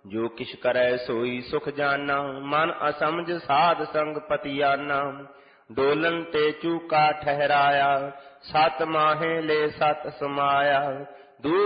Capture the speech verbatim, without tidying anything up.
ਜੋ ਕਿਛ ਕਰੈ ਸੋਈ ਸੁਖ ਜਾਨਾ, ਮਨ ਅਸਮਝ ਸਾਧ ਸੰਗ ਪਤਿਆਨਾ। ਡੋਲਨ ਤੇ ਚੂਕਾ ਠਹਿਰਾਇਆ, ਸਤ ਮਾਹੇ ਲੈ ਸਤ ਸਮਾਇਆ।